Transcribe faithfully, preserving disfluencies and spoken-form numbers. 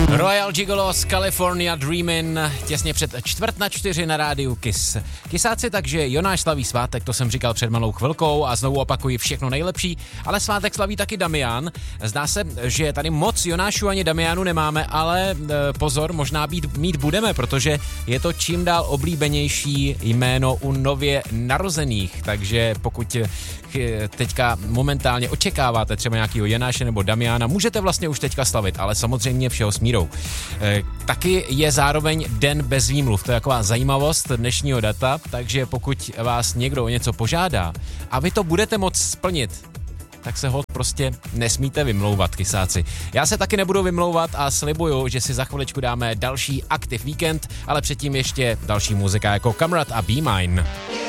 Royal Gigolos, California Dreamin', těsně před čtvrt na čtyři na rádiu Kiss. Kisáci, takže Jonáš slaví svátek, to jsem říkal před malou chvilkou a znovu opakuji všechno nejlepší, ale svátek slaví taky Damian. Zdá se, že tady moc Jonášu ani Damianu nemáme, ale e, pozor, možná být, mít budeme, protože je to čím dál oblíbenější jméno u nově narozených, takže pokud teďka momentálně očekáváte třeba nějakého Jonáše nebo Damiana, můžete vlastně už teďka slavit, ale samozřejmě všeho s mírou. E, taky je zároveň den bez výmluv, to je taková zajímavost dnešního data, takže pokud vás někdo o něco požádá a vy to budete moct splnit, tak se hod prostě nesmíte vymlouvat, kysáci. Já se taky nebudu vymlouvat a slibuju, že si za chviličku dáme další Aktiv víkend, ale předtím ještě další muzika jako Kamrat a Be Mine.